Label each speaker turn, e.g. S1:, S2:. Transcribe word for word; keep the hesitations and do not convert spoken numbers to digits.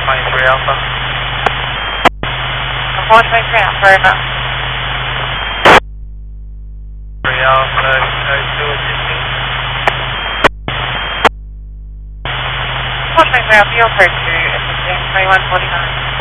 S1: twenty-three Alpha.
S2: four twenty-three Alpha, over.
S1: three Alpha, code two assisting.
S2: four twenty-three Alpha, you're code two assisting, twenty-one forty-nine.